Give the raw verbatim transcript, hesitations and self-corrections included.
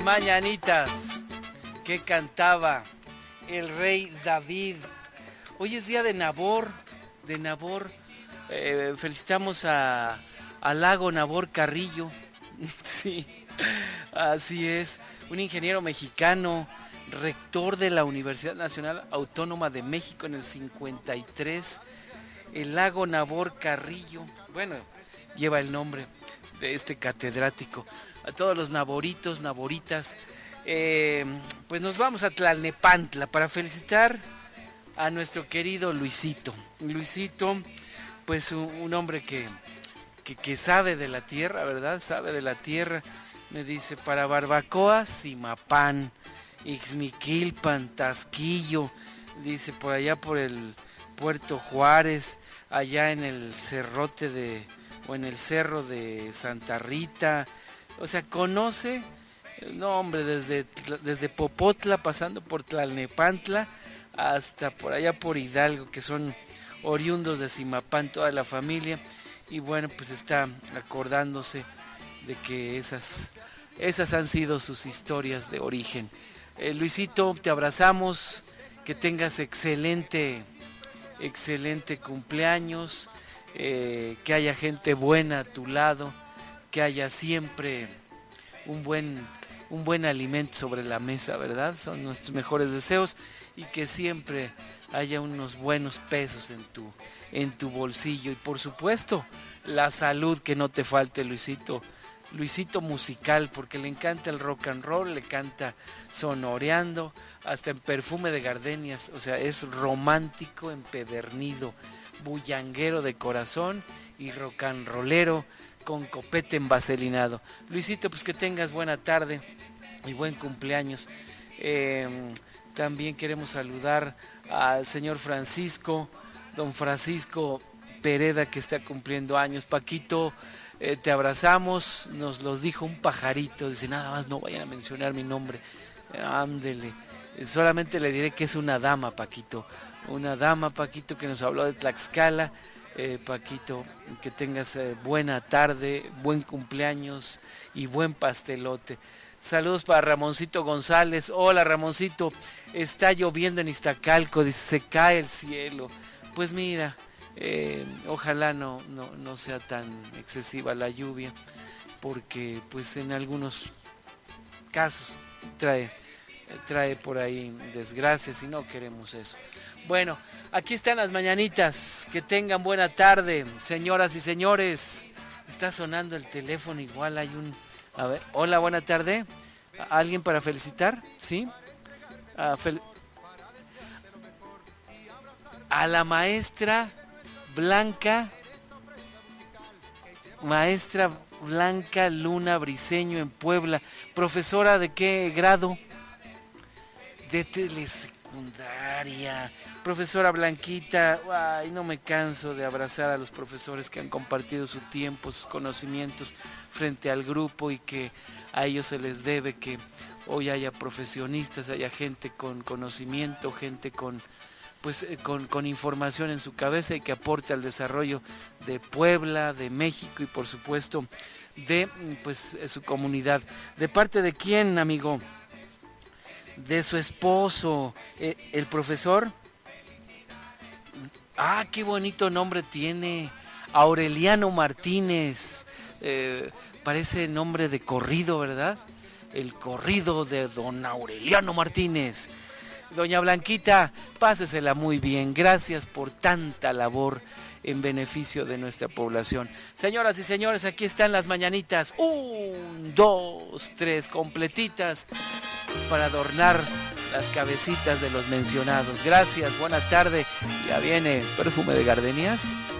mañanitas que cantaba el rey David. Hoy es día de Nabor, de Nabor. Eh, felicitamos a, a Lago Nabor Carrillo. Sí, así es. Un ingeniero mexicano, rector de la Universidad Nacional Autónoma de México en el cincuenta y tres. El Lago Nabor Carrillo. Bueno, lleva el nombre de este catedrático. A todos los naboritos, naboritas, eh, pues nos vamos a Tlalnepantla para felicitar a nuestro querido Luisito. Luisito, pues un, un hombre que, que, que sabe de la tierra, ¿verdad? Sabe de la tierra. Me dice, para barbacoa, Zimapán, Ixmiquilpan, Tasquillo, dice, por allá por el Puerto Juárez, allá en el cerrote de, o en el cerro de Santa Rita. O sea, conoce, no hombre, desde, desde Popotla, pasando por Tlalnepantla, hasta por allá por Hidalgo, que son oriundos de Zimapán, toda la familia. Y bueno, pues está acordándose de que esas, esas han sido sus historias de origen. Eh, Luisito, te abrazamos, que tengas excelente, excelente cumpleaños, eh, que haya gente buena a tu lado, que haya siempre un buen, un buen alimento sobre la mesa, ¿verdad? Son nuestros mejores deseos, y que siempre haya unos buenos pesos en tu, en tu bolsillo, y por supuesto la salud, que no te falte, Luisito. Luisito musical, porque le encanta el rock and roll, le canta sonoreando, hasta en Perfume de Gardenias. O sea, es romántico, empedernido, bullanguero de corazón y rock and rollero con copete envaselinado. Luisito, pues que tengas buena tarde y buen cumpleaños. Eh, también queremos saludar al señor Francisco, don Francisco Pereda, que está cumpliendo años. Paquito, Eh, te abrazamos, nos los dijo un pajarito, dice, nada más no vayan a mencionar mi nombre, eh, ándele, eh, solamente le diré que es una dama, Paquito, una dama, Paquito, que nos habló de Tlaxcala. eh, Paquito, que tengas eh, buena tarde, buen cumpleaños y buen pastelote. Saludos para Ramoncito González. Hola, Ramoncito, está lloviendo en Iztacalco, dice, se cae el cielo. Pues mira, Eh, ojalá no, no, no sea tan excesiva la lluvia, porque pues en algunos casos trae, trae por ahí desgracias y no queremos eso. Bueno, aquí están las mañanitas, que tengan buena tarde, señoras y señores. Está sonando el teléfono, igual hay un... A ver, hola, buena tarde. ¿Alguien para felicitar? ¿Sí? A, fel... a la maestra Blanca, maestra Blanca Luna Briceño en Puebla. ¿Profesora de qué grado? De telesecundaria. Profesora Blanquita, ay, no me canso de abrazar a los profesores que han compartido su tiempo, sus conocimientos frente al grupo, y que a ellos se les debe que hoy haya profesionistas, haya gente con conocimiento, gente con... pues eh, con, con información en su cabeza, y que aporte al desarrollo de Puebla, de México y por supuesto de pues su comunidad. ¿De parte de quién, amigo? De su esposo, eh, el profesor. Ah, qué bonito nombre tiene, Aureliano Martínez. Eh, parece nombre de corrido, ¿verdad? El corrido de don Aureliano Martínez. Doña Blanquita, pásesela muy bien. Gracias por tanta labor en beneficio de nuestra población. Señoras y señores, aquí están las mañanitas. Un, dos, tres, completitas para adornar las cabecitas de los mencionados. Gracias, buena tarde. Ya viene Perfume de Gardenias.